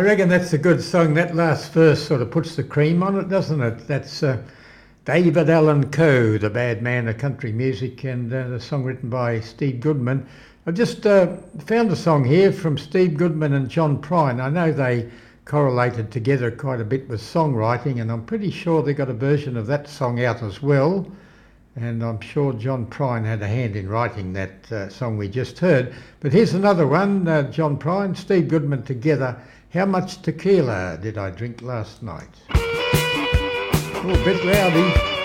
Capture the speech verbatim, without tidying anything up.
reckon that's a good song. That last verse sort of puts the cream on it, doesn't it? That's uh, David Allan Coe, the bad man of country music, and uh, the song written by Steve Goodman. I just uh, found a song here from Steve Goodman and John Prine. I know they correlated together quite a bit with songwriting, and I'm pretty sure they got a version of that song out as well. And I'm sure John Prine had a hand in writing that uh, song we just heard. But here's another one, uh, John Prine, Steve Goodman together. How much tequila did I drink last night? Oh, a bit rowdy.